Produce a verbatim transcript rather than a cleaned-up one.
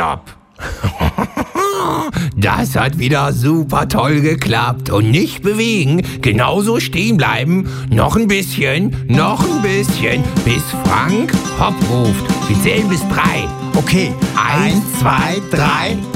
Stopp! Das hat wieder super toll geklappt. Und nicht bewegen, genauso stehen bleiben. Noch ein bisschen, noch ein bisschen, bis Frank Hopp ruft. Wir zählen bis drei. Okay, Eins, zwei, drei.